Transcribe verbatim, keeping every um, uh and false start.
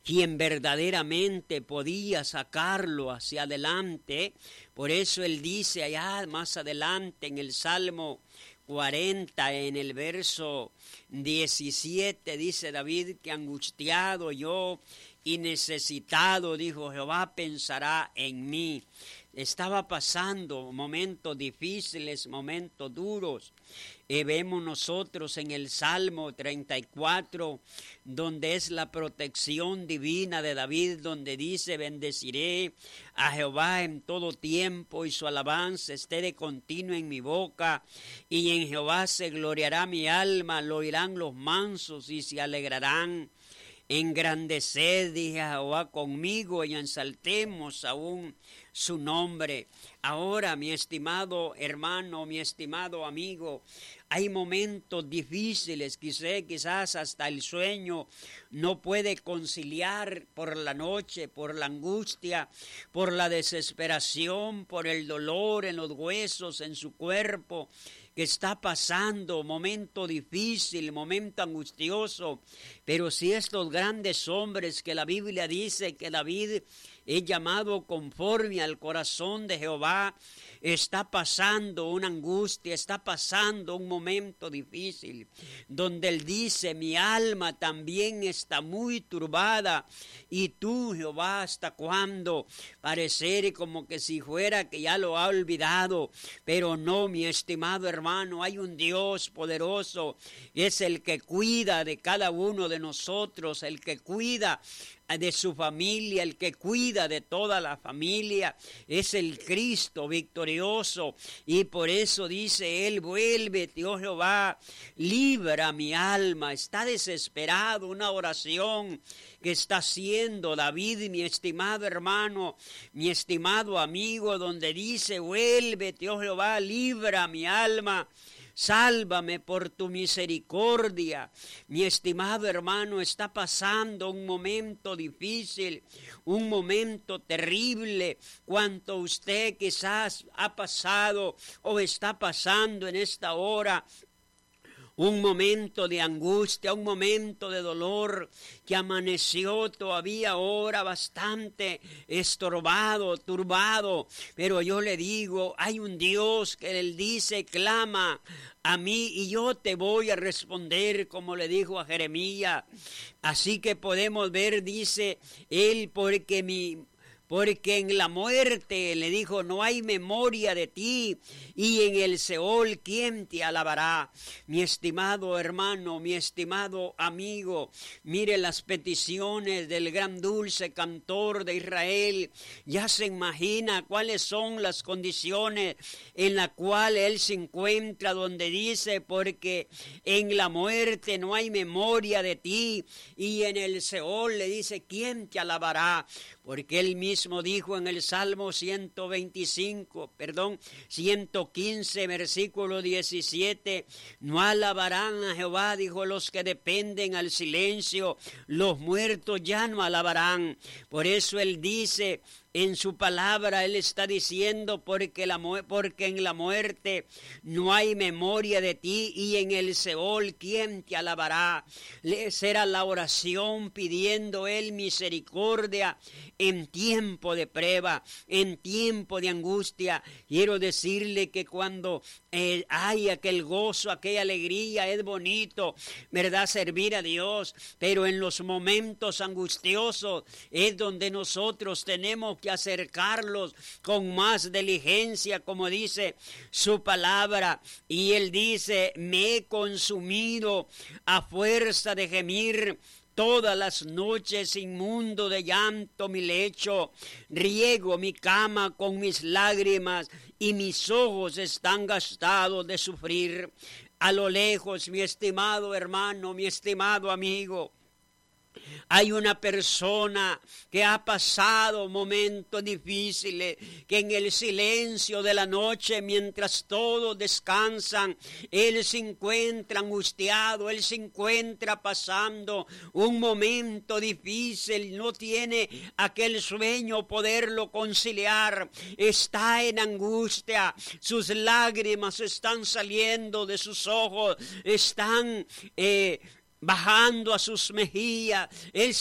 quien verdaderamente podía sacarlo hacia adelante. Por eso él dice allá más adelante en el Salmo cuarenta, en el verso diecisiete, dice David, que angustiado yo y necesitado, dijo Jehová, pensará en mí. Estaba pasando momentos difíciles, momentos duros. Eh, vemos nosotros en el Salmo treinta y cuatro, donde es la protección divina de David, donde dice, bendeciré a Jehová en todo tiempo y su alabanza esté de continuo en mi boca, y en Jehová se gloriará mi alma, lo oirán los mansos y se alegrarán. Engrandeced, dije a Jehová, conmigo y ensaltemos aún su nombre. Ahora, mi estimado hermano, mi estimado amigo, hay momentos difíciles, quizás, quizás hasta el sueño no puede conciliar por la noche, por la angustia, por la desesperación, por el dolor en los huesos, en su cuerpo, que está pasando, momento difícil, momento angustioso. Pero si estos grandes hombres que la Biblia dice que David es llamado conforme al corazón de Jehová, está pasando una angustia, está pasando un momento difícil, donde él dice, mi alma también está muy turbada, y tú, Jehová, ¿hasta cuándo? Parecer como que si fuera que ya lo ha olvidado, pero no, mi estimado hermano, hay un Dios poderoso, es el que cuida de cada uno de nosotros, el que cuida de su familia, el que cuida de toda la familia, es el Cristo victorioso, y por eso dice él, vuélvete, oh Jehová, libra mi alma. Está desesperado, una oración que está haciendo David, mi estimado hermano, mi estimado amigo, donde dice, vuélvete, oh Jehová, libra mi alma. Sálvame por tu misericordia. Mi estimado hermano, está pasando un momento difícil, un momento terrible. Cuanto usted quizás ha pasado o está pasando en esta hora, un momento de angustia, un momento de dolor, que amaneció todavía ahora bastante estorbado, turbado. Pero yo le digo, hay un Dios que él dice, clama a mí y yo te voy a responder, como le dijo a Jeremías. Así que podemos ver, dice él, porque mi... Porque en la muerte, le dijo, no hay memoria de ti, y en el Seol, ¿quién te alabará? Mi estimado hermano, mi estimado amigo, mire las peticiones del gran dulce cantor de Israel. Ya se imagina cuáles son las condiciones en las cuales él se encuentra, donde dice, porque en la muerte no hay memoria de ti, y en el Seol le dice, ¿quién te alabará? Porque él mismo dijo en el Salmo ciento veinticinco, perdón, ciento quince, versículo diecisiete, no alabarán a Jehová, dijo, los que dependen al silencio, los muertos ya no alabarán. Por eso él dice, en su palabra, él está diciendo, porque, la, porque en la muerte no hay memoria de ti, y en el Seol, ¿quién te alabará? Esa era la oración pidiendo él misericordia en tiempo de prueba, en tiempo de angustia. Quiero decirle que cuando eh, hay aquel gozo, aquella alegría, es bonito, ¿verdad?, servir a Dios, pero en los momentos angustiosos es donde nosotros tenemos que acercarlos con más diligencia, como dice su palabra. Y él dice, me he consumido a fuerza de gemir todas las noches, inmundo de llanto mi lecho, riego mi cama con mis lágrimas, y mis ojos están gastados de sufrir. A lo lejos, mi estimado hermano, mi estimado amigo, hay una persona que ha pasado momentos difíciles, que en el silencio de la noche, mientras todos descansan, él se encuentra angustiado, él se encuentra pasando un momento difícil, no tiene aquel sueño poderlo conciliar, está en angustia, sus lágrimas están saliendo de sus ojos, están... Eh, bajando a sus mejillas, él